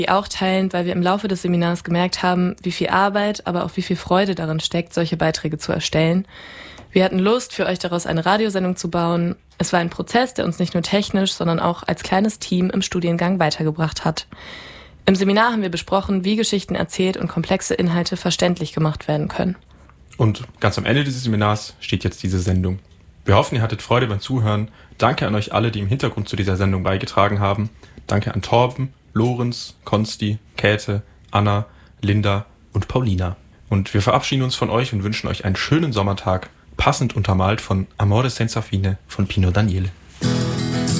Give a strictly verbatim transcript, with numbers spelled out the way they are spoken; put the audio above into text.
Die auch teilen, weil wir im Laufe des Seminars gemerkt haben, wie viel Arbeit, aber auch wie viel Freude darin steckt, solche Beiträge zu erstellen. Wir hatten Lust, für euch daraus eine Radiosendung zu bauen. Es war ein Prozess, der uns nicht nur technisch, sondern auch als kleines Team im Studiengang weitergebracht hat. Im Seminar haben wir besprochen, wie Geschichten erzählt und komplexe Inhalte verständlich gemacht werden können. Und ganz am Ende dieses Seminars steht jetzt diese Sendung. Wir hoffen, ihr hattet Freude beim Zuhören. Danke an euch alle, die im Hintergrund zu dieser Sendung beigetragen haben. Danke an Torben, Lorenz, Konsti, Käthe, Anna, Linda und Paulina. Und wir verabschieden uns von euch und wünschen euch einen schönen Sommertag, passend untermalt von Amore senza fine von Pino Daniele.